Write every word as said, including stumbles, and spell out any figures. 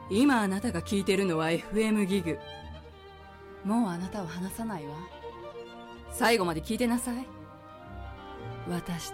今あなたが聞いてるのは エフエム ギグ。もうあなたを離さないわ。最後まで聞いてなさい。私